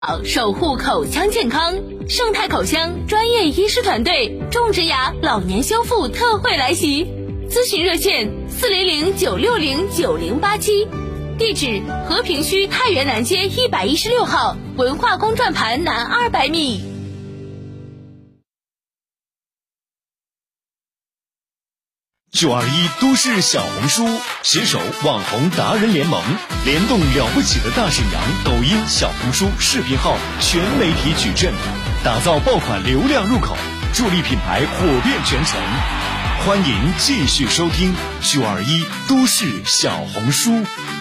守护口腔健康，盛泰口腔专业医师团队种植牙老年修复特惠来袭，咨询热线400-960-9087，地址和平区太原南街116号文化宫转盘南200米。 921都市小红书携手网红达人联盟，联动了不起的大沈阳抖音、小红书视频号全媒体矩阵，打造爆款流量入口，助力品牌火遍全城。欢迎继续收听921都市小红书。